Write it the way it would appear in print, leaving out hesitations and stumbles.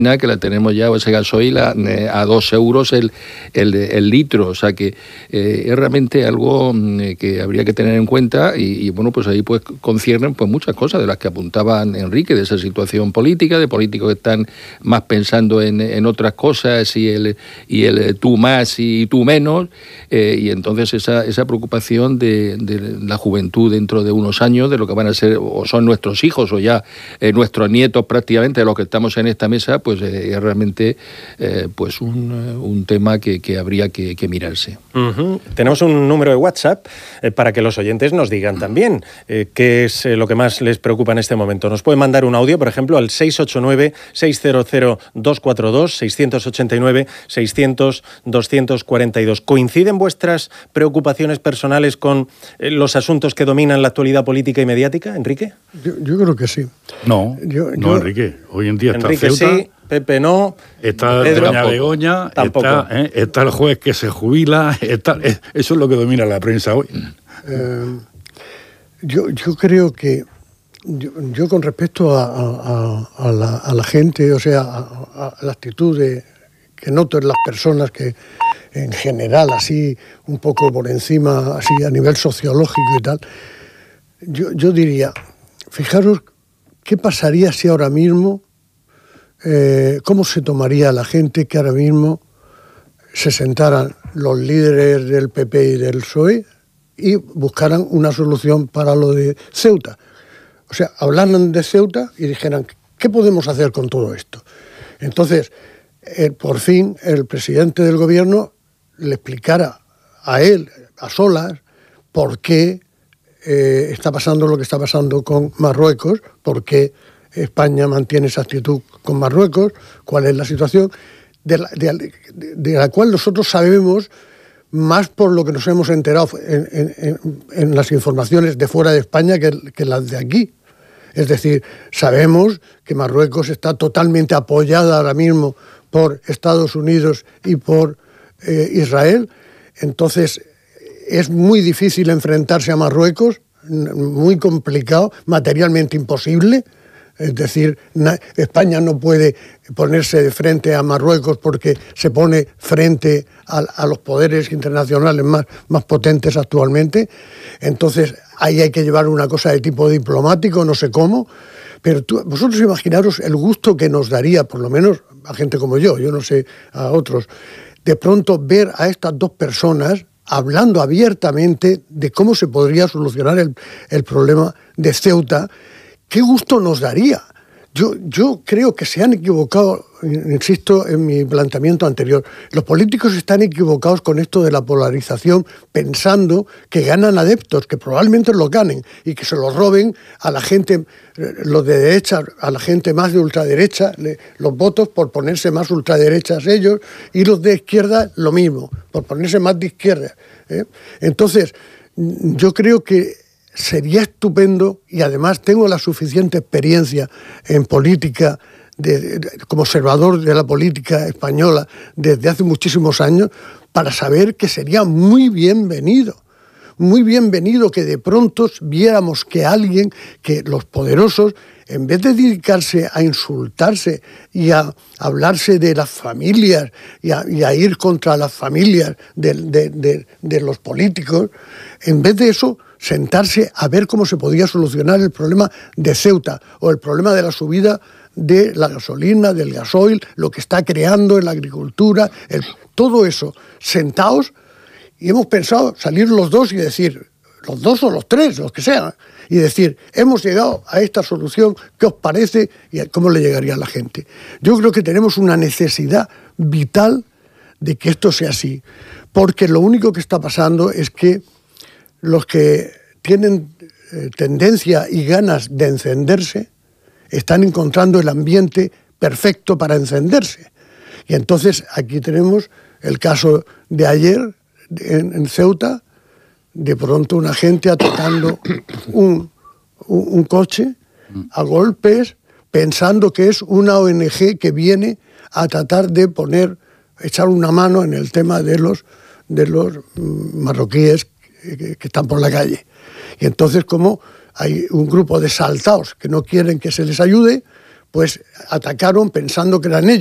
que la tenemos ya, ese gasoil a 2 euros el litro, o sea que es realmente algo que habría que tener en cuenta y bueno, pues ahí pues conciernen pues muchas cosas de las que apuntaba Enrique, de esa situación política, de políticos que están más pensando en otras cosas y el tú más y tú menos, y entonces esa preocupación de la juventud dentro de unos años, de lo que van a ser o son nuestros hijos o ya nuestros nietos prácticamente, de los que estamos en esta mesa, pues es realmente pues un tema que habría que mirarse. Uh-huh. Tenemos un número de WhatsApp para que los oyentes nos digan también qué es lo que más les preocupa en este momento. Nos pueden mandar un audio, por ejemplo, al 689-600-242, 689-600-242. ¿Coinciden vuestras preocupaciones personales con los asuntos que dominan la actualidad política y mediática, Enrique? Yo creo que sí. No, Enrique. Hoy en día está Enrique Ceuta, sí, Pepe no, está Pedro doña Begoña, tampoco. Está el juez que se jubila, eso es lo que domina la prensa hoy. Yo creo que yo con respecto a la gente, o sea, a la actitud que noto en las personas que en general, así un poco por encima, así a nivel sociológico y tal, yo diría, fijaros qué pasaría si ahora mismo, cómo se tomaría la gente que ahora mismo se sentaran los líderes del PP y del PSOE y buscaran una solución para lo de Ceuta. O sea, hablaran de Ceuta y dijeran, ¿qué podemos hacer con todo esto? Entonces, por fin, el presidente del gobierno le explicara a él, a solas, por qué está pasando lo que está pasando con Marruecos, por qué España mantiene esa actitud con Marruecos, cuál es la situación, de la cual nosotros sabemos más por lo que nos hemos enterado en las informaciones de fuera de España que las de aquí. Es decir, sabemos que Marruecos está totalmente apoyada ahora mismo por Estados Unidos y por Israel. Entonces, es muy difícil enfrentarse a Marruecos, muy complicado, materialmente imposible. Es decir, España no puede ponerse de frente a Marruecos porque se pone frente a los poderes internacionales más potentes actualmente. Entonces, ahí hay que llevar una cosa de tipo diplomático, no sé cómo. Pero vosotros imaginaros el gusto que nos daría, por lo menos a gente como yo no sé a otros, de pronto ver a estas dos personas hablando abiertamente de cómo se podría solucionar el problema de Ceuta. ¿Qué gusto nos daría? Yo creo que se han equivocado, insisto en mi planteamiento anterior. Los políticos están equivocados con esto de la polarización, pensando que ganan adeptos, que probablemente lo ganen, y que se los roben a la gente, los de derecha, a la gente más de ultraderecha, los votos por ponerse más ultraderechas ellos, y los de izquierda lo mismo, por ponerse más de izquierda. Entonces, yo creo que sería estupendo, y además tengo la suficiente experiencia en política, como observador de la política española desde hace muchísimos años, para saber que sería muy bienvenido que de pronto viéramos que que los poderosos, en vez de dedicarse a insultarse y a hablarse de las familias y a ir contra las familias de los políticos, en vez de eso, sentarse a ver cómo se podía solucionar el problema de Ceuta o el problema de la subida de la gasolina, del gasoil, lo que está creando en la agricultura, todo eso, sentados, y hemos pensado salir los dos y decir, los dos o los tres, los que sean, y decir, hemos llegado a esta solución, ¿qué os parece? Y cómo le llegaría a la gente. Yo creo que tenemos una necesidad vital de que esto sea así, porque lo único que está pasando es que los que tienen tendencia y ganas de encenderse están encontrando el ambiente perfecto para encenderse. Y entonces aquí tenemos el caso de ayer en Ceuta, de pronto una gente atacando un coche a golpes, pensando que es una ONG que viene a tratar de echar una mano en el tema de los marroquíes que están por la calle. Y entonces, como hay un grupo de saltaos que no quieren que se les ayude, pues atacaron pensando que eran ellos.